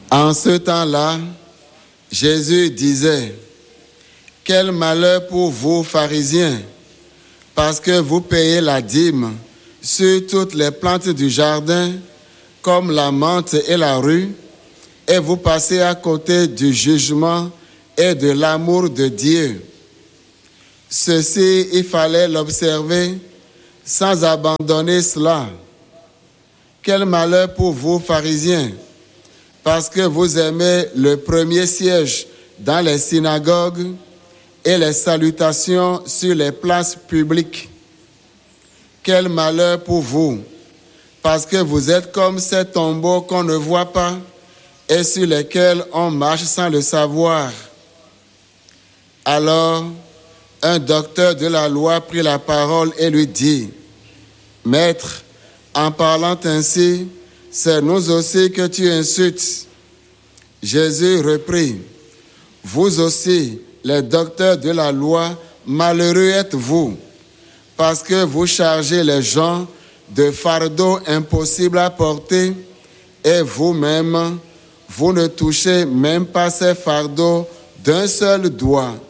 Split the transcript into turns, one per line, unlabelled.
En ce temps-là, Jésus disait, « Quel malheur pour vous, pharisiens, parce que vous payez la dîme sur toutes les plantes du jardin, comme la menthe et la rue, et vous passez à côté du jugement et de l'amour de Dieu. Ceci, il fallait l'observer sans abandonner cela. Quel malheur pour vous, pharisiens, parce que vous aimez le premier siège dans les synagogues et les salutations sur les places publiques. Quel malheur pour vous, parce que vous êtes comme ces tombeaux qu'on ne voit pas et sur lesquels on marche sans le savoir. » Alors, un docteur de la loi prit la parole et lui dit, « Maître, en parlant ainsi, c'est nous aussi que tu insultes. » Jésus reprit, « Vous aussi, les docteurs de la loi, malheureux êtes-vous, parce que vous chargez les gens de fardeaux impossibles à porter, et vous-même, vous ne touchez même pas ces fardeaux d'un seul doigt.